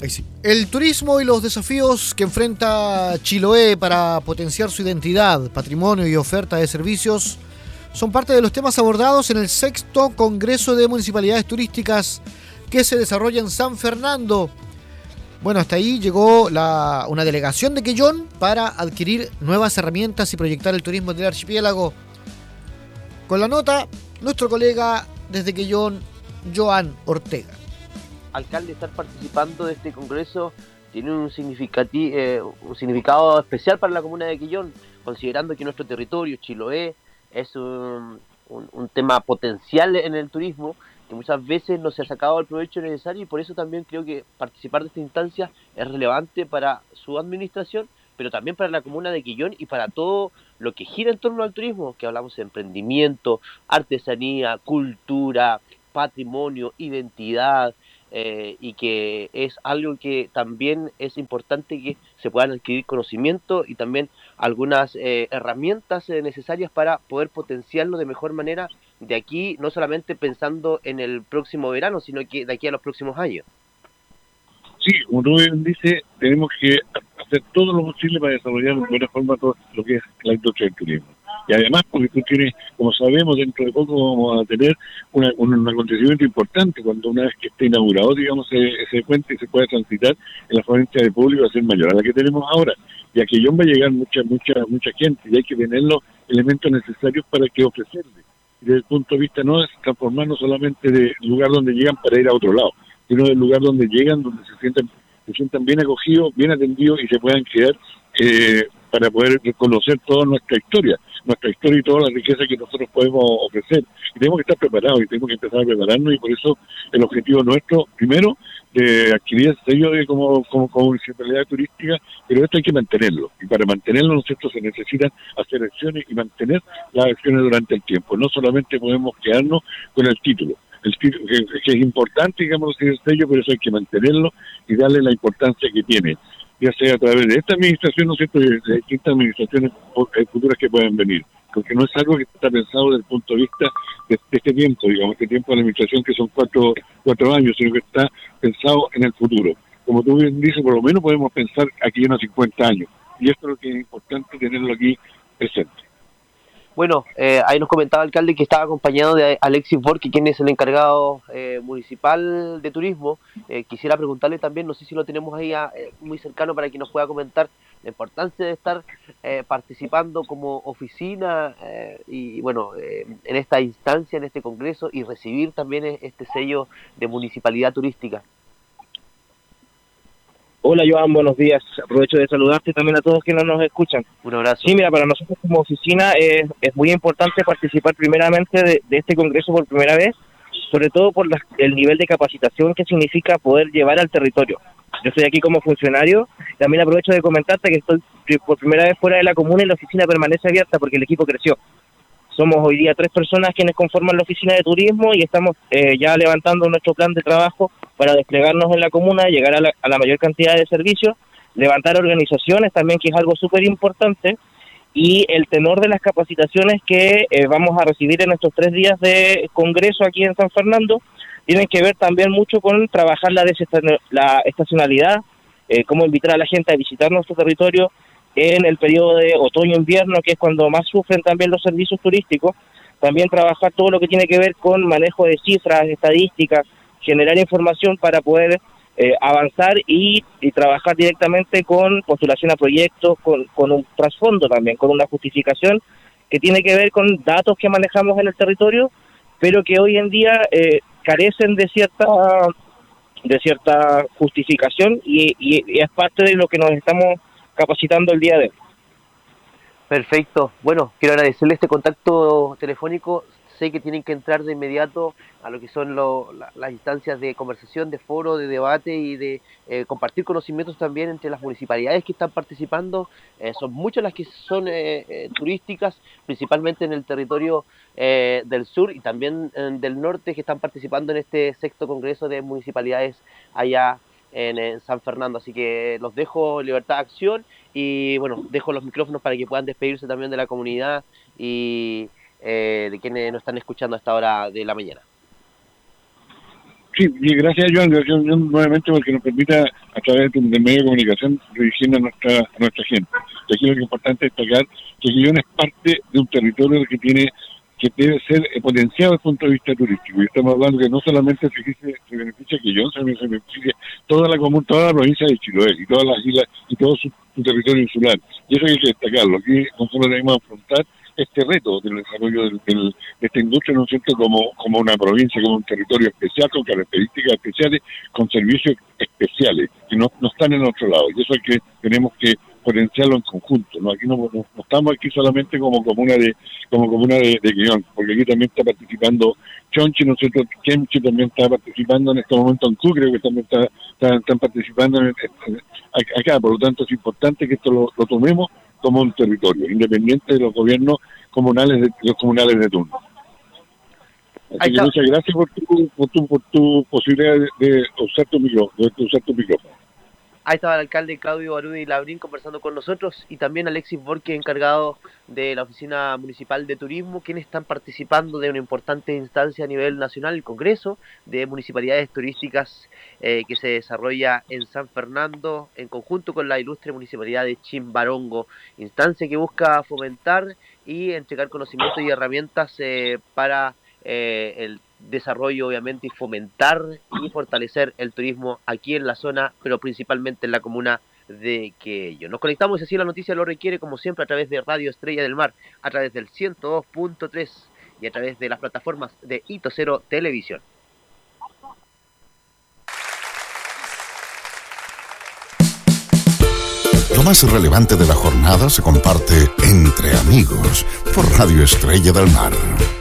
Ahí sí. El turismo y los desafíos que enfrenta Chiloé para potenciar su identidad, patrimonio y oferta de servicios son parte de los temas abordados en el 6º Congreso de Municipalidades Turísticas que se desarrolla en San Fernando. Bueno, hasta ahí llegó una delegación de Quellón para adquirir nuevas herramientas y proyectar el turismo del archipiélago. Con la nota, nuestro colega desde Quellón, Joan Ortega. Alcalde, estar participando de este congreso tiene un significado especial para la comuna de Quellón, considerando que nuestro territorio, Chiloé, es un tema potencial en el turismo, que muchas veces no se ha sacado el provecho necesario, y por eso también creo que participar de esta instancia es relevante para su administración, pero también para la comuna de Quellón y para todo lo que gira en torno al turismo, que hablamos de emprendimiento, artesanía, cultura, patrimonio, identidad, y que es algo que también es importante que se puedan adquirir conocimiento y también algunas herramientas necesarias para poder potenciarlo de mejor manera de aquí, no solamente pensando en el próximo verano, sino que de aquí a los próximos años. Sí, como tú bien dices, tenemos que hacer todo lo posible para desarrollar de buena forma todo lo que es la industria del turismo. Y además, porque tú tienes, como sabemos, dentro de poco vamos a tener un acontecimiento importante cuando una vez que esté inaugurado, digamos, ese puente y se pueda transitar en la afluencia de público va a ser mayor a la que tenemos ahora. Y a Quellón va a llegar mucha gente y hay que tener los elementos necesarios para que ofrecerle. Y desde el punto de vista no es transformarnos solamente de lugar donde llegan para ir a otro lado, sino del lugar donde llegan, donde se sientan bien acogidos, bien atendidos y se puedan quedar para poder conocer toda nuestra historia y toda la riqueza que nosotros podemos ofrecer. Y tenemos que estar preparados y tenemos que empezar a prepararnos, y por eso el objetivo nuestro, primero, de adquirir el sello como municipalidad turística, pero esto hay que mantenerlo. Y para mantenerlo, ¿no es cierto?, se necesitan hacer acciones y mantener las acciones durante el tiempo. No solamente podemos quedarnos con el título. El título que es importante, digamos, el sello, pero eso hay que mantenerlo y darle la importancia que tiene, ya sea a través de esta administración, ¿no es cierto?, y de distintas administraciones futuras que pueden venir, porque no es algo que está pensado desde el punto de vista de este tiempo, digamos, este tiempo de la administración que son cuatro años, sino que está pensado en el futuro. Como tú bien dices, por lo menos podemos pensar aquí en unos 50 años, y esto es lo que es importante tenerlo aquí presente. Bueno, ahí nos comentaba el alcalde que estaba acompañado de Alexis Borque, quien es el encargado municipal de turismo. Quisiera preguntarle también, no sé si lo tenemos ahí muy cercano para que nos pueda comentar la importancia de estar participando como oficina y bueno, en esta instancia, en este congreso, y recibir también este sello de municipalidad turística. Hola Joan, buenos días. Aprovecho de saludarte también a todos quienes nos escuchan. Un abrazo. Sí, mira, para nosotros como oficina es muy importante participar primeramente de este congreso por primera vez, sobre todo por el nivel de capacitación que significa poder llevar al territorio. Yo estoy aquí como funcionario, también aprovecho de comentarte que estoy por primera vez fuera de la comuna y la oficina permanece abierta porque el equipo creció. Somos hoy día 3 personas quienes conforman la oficina de turismo y estamos ya levantando nuestro plan de trabajo para desplegarnos en la comuna, llegar a la mayor cantidad de servicios, levantar organizaciones también, que es algo súper importante, y el tenor de las capacitaciones que vamos a recibir en estos 3 días de congreso aquí en San Fernando tienen que ver también mucho con trabajar la estacionalidad, cómo invitar a la gente a visitar nuestro territorio en el periodo de otoño-invierno, que es cuando más sufren también los servicios turísticos. También trabajar todo lo que tiene que ver con manejo de cifras, estadísticas, generar información para poder avanzar y trabajar directamente con postulación a proyectos, con un trasfondo también, con una justificación que tiene que ver con datos que manejamos en el territorio, pero que hoy en día carecen de cierta justificación y es parte de lo que nos estamos capacitando el día de hoy. Perfecto. Bueno, quiero agradecerle este contacto telefónico. Sé que tienen que entrar de inmediato a lo que son las instancias de conversación, de foro, de debate y de compartir conocimientos también entre las municipalidades que están participando. Son muchas las que son turísticas, principalmente en el territorio del sur y también del norte, que están participando en este 6º Congreso de Municipalidades allá en San Fernando. Así que los dejo en libertad de acción y bueno, dejo los micrófonos para que puedan despedirse también de la comunidad y de quienes nos están escuchando a esta hora de la mañana. Sí, y gracias a Joan nuevamente porque nos permita a través del medio de comunicación dirigir a nuestra gente. Y aquí lo que es importante destacar que Quillón es parte de un territorio que debe ser potenciado desde el punto de vista turístico. Y estamos hablando que no solamente se beneficia Quillón, sino se beneficia toda la provincia de Chiloé y todas las islas y todo su territorio insular. Y eso hay que destacarlo. Aquí nosotros debemos afrontar este reto del desarrollo de esta industria, ¿no es cierto?, como una provincia, como un territorio especial, con características especiales, con servicios especiales, que no están en otro lado. Y eso tenemos que potenciarlo en conjunto, ¿no? Aquí no estamos aquí solamente como comuna de Quillón, porque aquí también está participando Chonchi, ¿no es cierto? Kemchi también está participando en este momento, en Q, creo que también están participando acá. Por lo tanto, es importante que esto lo tomemos como un territorio, independiente de los gobiernos comunales de turno. Así que muchas gracias por tu posibilidad de usar tu micrófono. Ahí estaba el alcalde Claudio Barudi Labrín conversando con nosotros, y también Alexis Borque, encargado de la Oficina Municipal de Turismo, quienes están participando de una importante instancia a nivel nacional, el Congreso de Municipalidades Turísticas que se desarrolla en San Fernando en conjunto con la ilustre Municipalidad de Chimbarongo, instancia que busca fomentar y entregar conocimientos y herramientas para el desarrollo, obviamente, y fomentar y fortalecer el turismo aquí en la zona, pero principalmente en la comuna de Quillón. Nos conectamos, y así la noticia lo requiere, como siempre, a través de Radio Estrella del Mar, a través del 102.3 y a través de las plataformas de Hito Cero Televisión. Lo más relevante de la jornada se comparte entre amigos por Radio Estrella del Mar.